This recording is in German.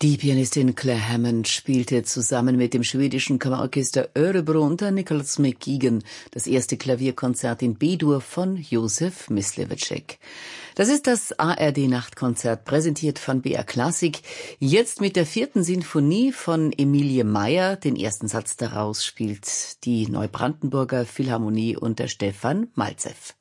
Die Pianistin Claire Hammond spielte zusammen mit dem schwedischen Kammerorchester Örebro unter Nicholas McGuigan das erste Klavierkonzert in B-Dur von Josef Myslewetschek. Das ist das ARD-Nachtkonzert, präsentiert von BR Klassik. Jetzt mit der 4. Sinfonie von Emilie Meyer. Den ersten Satz daraus spielt die Neubrandenburger Philharmonie unter Stefan Malzew.